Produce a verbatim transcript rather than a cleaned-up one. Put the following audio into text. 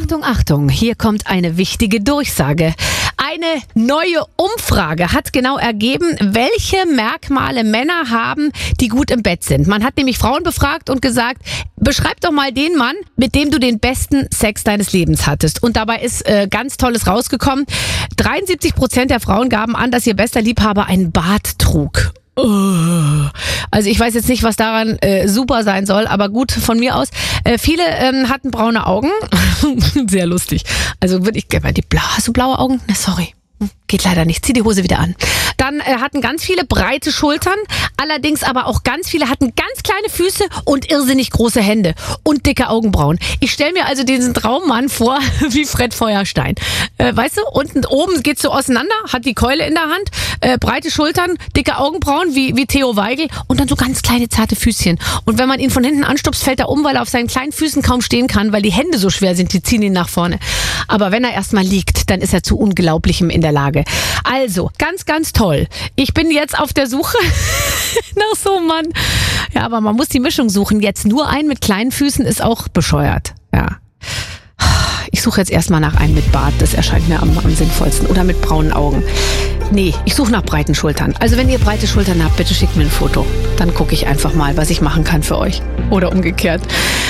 Achtung, Achtung, hier kommt eine wichtige Durchsage. Eine neue Umfrage hat genau ergeben, welche Merkmale Männer haben, die gut im Bett sind. Man hat nämlich Frauen befragt und gesagt, beschreib doch mal den Mann, mit dem du den besten Sex deines Lebens hattest. Und dabei ist äh, ganz Tolles rausgekommen. dreiundsiebzig Prozent der Frauen gaben an, dass ihr bester Liebhaber einen Bart trug. Also ich weiß jetzt nicht, was daran äh, super sein soll, aber gut, von mir aus. Äh, viele ähm, hatten braune Augen. Sehr lustig. Also würde ich, die blau, hast du blaue Augen? Na, sorry. Geht leider nicht. Zieh die Hose wieder an. Dann äh, hatten ganz viele breite Schultern, allerdings aber auch ganz viele hatten ganz kleine Füße und irrsinnig große Hände und dicke Augenbrauen. Ich stelle mir also diesen Traummann vor wie Fred Feuerstein. Äh, weißt du, unten oben geht's so auseinander, hat die Keule in der Hand, äh, breite Schultern, dicke Augenbrauen wie, wie Theo Weigel und dann so ganz kleine zarte Füßchen. Und wenn man ihn von hinten anstupst, fällt er um, weil er auf seinen kleinen Füßen kaum stehen kann, weil die Hände so schwer sind, die ziehen ihn nach vorne. Aber wenn er erstmal liegt, dann ist er zu Unglaublichem in der Lage. Also, ganz, ganz toll. Ich bin jetzt auf der Suche nach so einem Mann. Ja, aber man muss die Mischung suchen. Jetzt nur einen mit kleinen Füßen ist auch bescheuert. Ja. Ich suche jetzt erstmal nach einem mit Bart. Das erscheint mir am, am sinnvollsten. Oder mit braunen Augen. Nee, ich suche nach breiten Schultern. Also wenn ihr breite Schultern habt, bitte schickt mir ein Foto. Dann gucke ich einfach mal, was ich machen kann für euch. Oder umgekehrt.